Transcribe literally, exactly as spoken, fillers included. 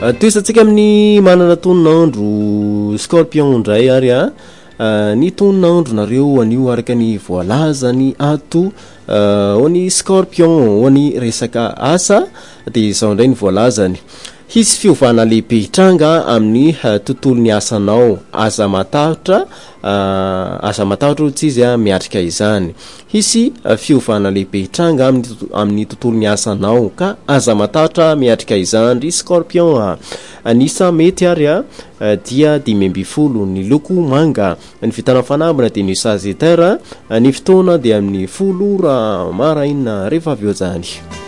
toesantsika amin'ny manana toninandro scorpion ndray ary a ny toninandro nareo anio araka ny voalazany ato ho ny scorpion ho ny resaka asa dia izao indray ny voalazany hisy fiovana lehibe hitranga amin'ny tontolo ny asanao aza matahotra aza matahotra tsy izy a miatrika izany hisy fiovana lehibe hitranga amin'ny amin'ny tontolo ny asanao ka aza matahotra miatrika izany ry scorpion anisa mety ary a dia dimy amby folo ny loko manga ny vitana fanambina dia ny sagittaire ny fotoana dia amin'ny folo ra maraina rehefa avy eo zany